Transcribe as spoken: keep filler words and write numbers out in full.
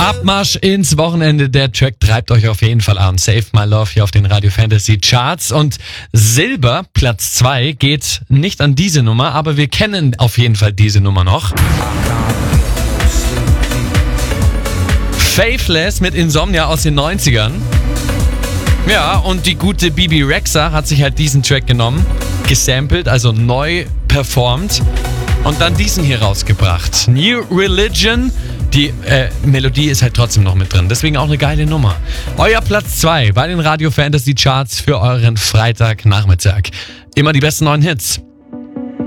Abmarsch ins Wochenende. Der Track treibt euch auf jeden Fall an. Save My Love hier auf den Radio Fantasy Charts. Und Silber, Platz zwei, geht nicht an diese Nummer, aber wir kennen auf jeden Fall diese Nummer noch. Faithless mit Insomnia aus den neunzigern. Ja, und die gute Bebe Rexha hat sich halt diesen Track genommen, gesampelt, also neu performt und dann diesen hier rausgebracht. New Religion. Die äh, Melodie ist halt trotzdem noch mit drin. Deswegen auch eine geile Nummer. Euer Platz zwei bei den Radio Fantasy Charts für euren Freitagnachmittag. Immer die besten neuen Hits.